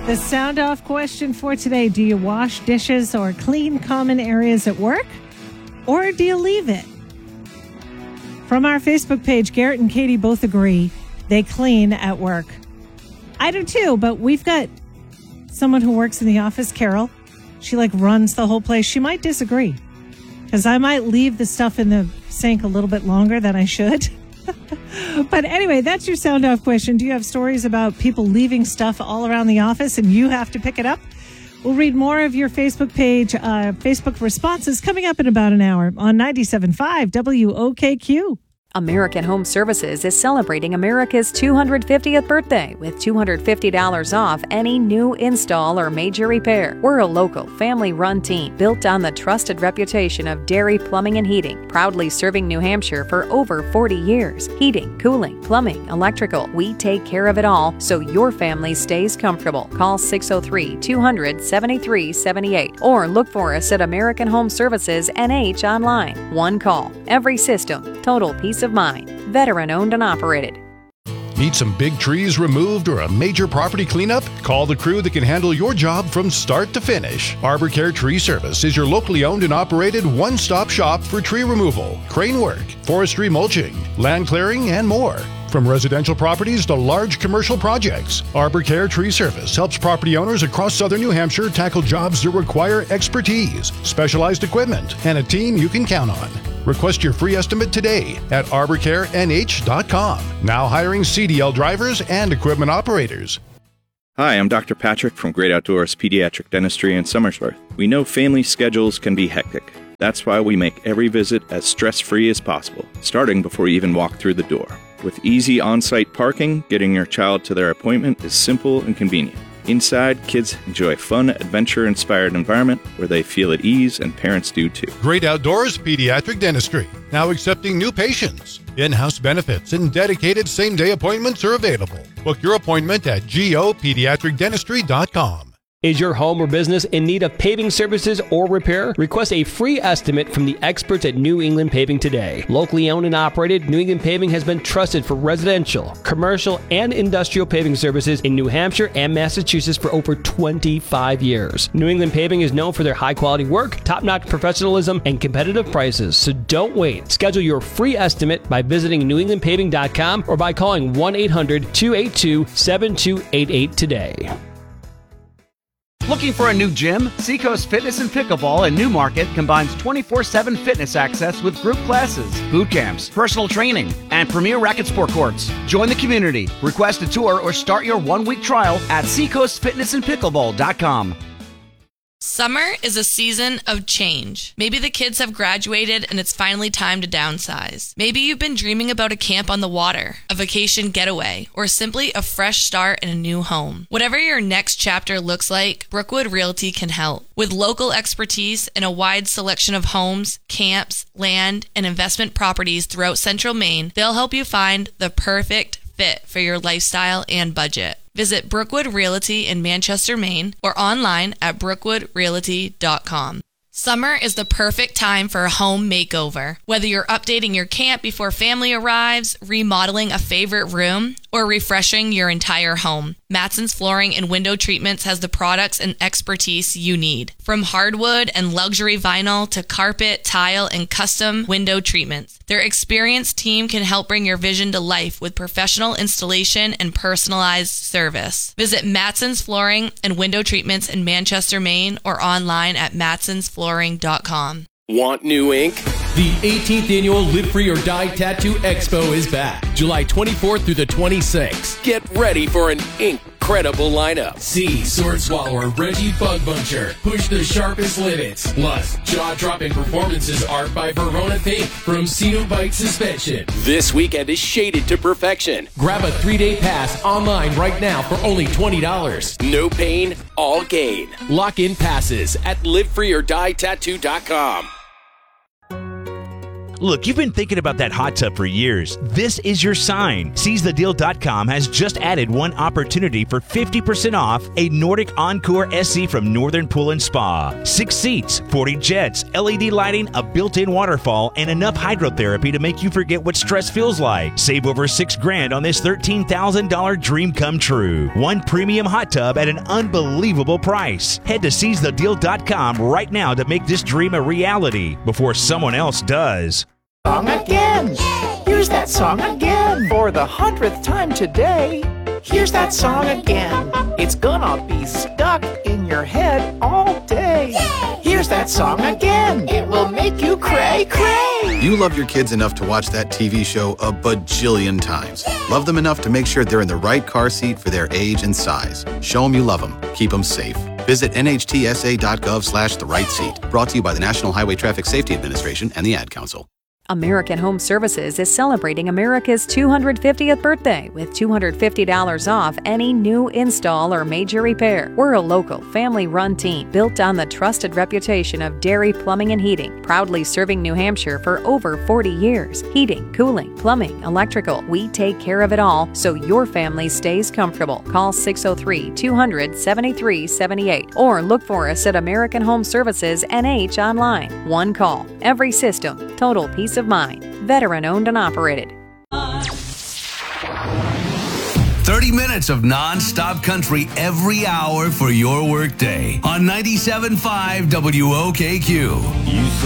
The sound off question for today: do you wash dishes or clean common areas at work, or do you leave it? From our Facebook page, Garrett and Katie both agree they clean at work. I do too, but we've got someone who works in the office, Carol. She runs the whole place. She might disagree because I might leave the stuff in the sink a little bit longer than I should. But anyway, that's your sound off question. Do you have stories about people leaving stuff all around the office and you have to pick it up? We'll read more of your Facebook page, Facebook responses coming up in about an hour on 97.5 WOKQ. American Home Services is celebrating America's 250th birthday with $250 off any new install or major repair. We're a local, family-run team built on the trusted reputation of Dairy Plumbing and Heating, proudly serving New Hampshire for over 40 years. Heating, cooling, plumbing, electrical, we take care of it all so your family stays comfortable. Call 603-200-7378 or look for us at American Home Services NH online. One call, every system, total peace of mind. Veteran owned and operated. Need some big trees removed or a major property cleanup? Call the crew that can handle your job from start to finish. Arbor Care Tree Service is your locally owned and operated one-stop shop for tree removal, crane work, forestry mulching, land clearing, and more. From residential properties to large commercial projects, Arbor Care Tree Service helps property owners across southern New Hampshire tackle jobs that require expertise, specialized equipment, and a team you can count on. Request your free estimate today at arborcarenh.com. Now hiring CDL drivers and equipment operators. Hi, I'm Dr. Patrick from Great Outdoors Pediatric Dentistry in Somersworth. We know family schedules can be hectic. That's why we make every visit as stress-free as possible, starting before you even walk through the door. With easy on-site parking, getting your child to their appointment is simple and convenient. Inside, kids enjoy a fun, adventure-inspired environment where they feel at ease, and parents do too. Great Outdoors Pediatric Dentistry, now accepting new patients. In-house benefits and dedicated same-day appointments are available. Book your appointment at gopediatricdentistry.com. Is your home or business in need of paving services or repair? Request a free estimate from the experts at New England Paving today. Locally owned and operated, New England Paving has been trusted for residential, commercial, and industrial paving services in New Hampshire and Massachusetts for over 25 years. New England Paving is known for their high-quality work, top-notch professionalism, and competitive prices, so don't wait. Schedule your free estimate by visiting newenglandpaving.com or by calling 1-800-282-7288 today. Looking for a new gym? Seacoast Fitness and Pickleball in Newmarket combines 24/7 fitness access with group classes, boot camps, personal training, and premier racket sport courts. Join the community. Request a tour or start your one-week trial at seacoastfitnessandpickleball.com. Summer is a season of change. Maybe the kids have graduated and it's finally time to downsize. Maybe you've been dreaming about a camp on the water, a vacation getaway, or simply a fresh start in a new home. Whatever your next chapter looks like, Brookwood Realty can help. With local expertise and a wide selection of homes, camps, land, and investment properties throughout Central Maine, they'll help you find the perfect fit for your lifestyle and budget. Visit Brookwood Realty in Manchester, Maine, or online at brookwoodrealty.com. Summer is the perfect time for a home makeover. Whether you're updating your camp before family arrives, remodeling a favorite room, or refreshing your entire home, Matson's Flooring and Window Treatments has the products and expertise you need. From hardwood and luxury vinyl to carpet, tile, and custom window treatments, their experienced team can help bring your vision to life with professional installation and personalized service. Visit Matson's Flooring and Window Treatments in Manchester, Maine, or online at matsonsflooring.com. Want new ink? The 18th annual Live Free or Die Tattoo Expo is back, July 24th through the 26th. Get ready for an incredible lineup. See Sword Swallower, Reggie Bug Buncher, Push the Sharpest Limits, plus jaw-dropping performances art by Verona Pink from Cenobite Suspension. This weekend is shaded to perfection. Grab a 3-day pass online right now for only $20. No pain, all gain. Lock in passes at livefreeordietattoo.com. Look, you've been thinking about that hot tub for years. This is your sign. SeizeTheDeal.com has just added one opportunity for 50% off a Nordic Encore SE from Northern Pool and Spa. 6 seats, 40 jets, LED lighting, a built-in waterfall, and enough hydrotherapy to make you forget what stress feels like. Save over $6,000 on this $13,000 dream come true. One premium hot tub at an unbelievable price. Head to SeizeTheDeal.com right now to make this dream a reality before someone else does. Song again. Here's that song again. For the 100th time today. Here's that song again. It's gonna be stuck in your head all day. Here's that song again. It will make you cray cray. You love your kids enough to watch that TV show a bajillion times. Love them enough to make sure they're in the right car seat for their age and size. Show them you love them. Keep them safe. Visit nhtsa.gov/the-right-seat. Brought to you by the National Highway Traffic Safety Administration and the Ad Council. American Home Services is celebrating America's 250th birthday with $250 off any new install or major repair. We're a local, family-run team built on the trusted reputation of Dairy Plumbing and Heating, proudly serving New Hampshire for over 40 years. Heating, cooling, plumbing, electrical, we take care of it all so your family stays comfortable. Call 603-200-7378 or look for us at American Home Services NH online. One call, every system, total peace of mind. Veteran-owned and operated. 30 minutes of non-stop country every hour for your workday on 97.5 WOKQ.